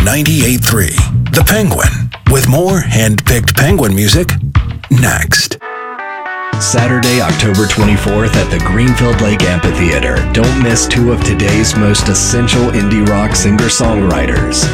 98.3 The Penguin, with more hand-picked Penguin music next. Saturday, October 24th at the Greenfield Lake Amphitheater. Don't miss two of today's most essential indie rock singer-songwriters.